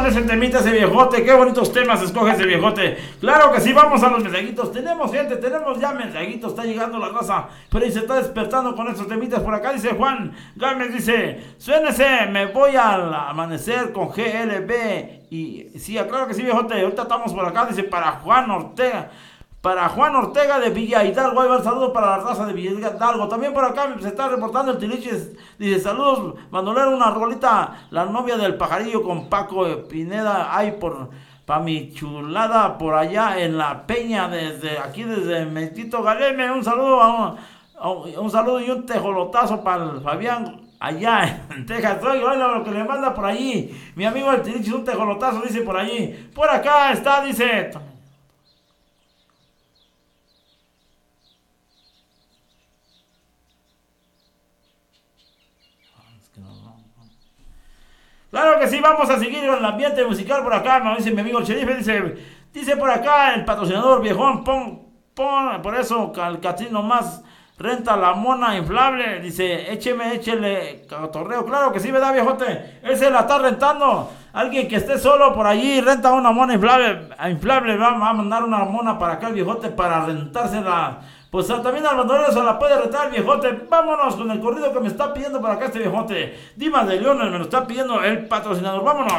ese temita, ese viejote. Qué bonitos temas escoge ese viejote. Claro que sí, vamos a los mensajitos. Tenemos gente, tenemos ya mensajitos. Está llegando la raza, pero ahí se está despertando con estos temitas por acá. Dice Juan Gámez, dice, suénese, me voy al amanecer con GLB. Y sí, claro que sí, viejote. Ahorita estamos por acá, dice, para Juan Ortega. Para Juan Ortega de Villa Hidalgo, ahí va el saludo para la raza de Villa Hidalgo. También por acá se está reportando el Tiliches. Dice, saludos, bandolero, una rolita, la novia del pajarillo con Paco Pineda, ahí para mi chulada por allá en la peña, desde aquí, desde Metito Galeme. Un saludo, un saludo y un tejolotazo para el Fabián. Allá en Texas, oiga lo que le manda por allí. Mi amigo el Tiliches, un tejolotazo, dice por allí. Por acá está, dice... Claro que sí, vamos a seguir con el ambiente musical por acá, me dice mi amigo el sheriff, dice por acá el patrocinador viejón, pon, por eso el Catrino más renta la mona inflable, dice, échele catorreo, claro que sí, ¿verdad, viejote? Él se la está rentando, alguien que esté solo por allí, renta una mona inflable, va a mandar una mona para acá el viejote para rentársela. Pues también al bandolero se la puede retar el viejote. Vámonos con el corrido que me está pidiendo por acá este viejote. Dimas de León me lo está pidiendo el patrocinador. Vámonos.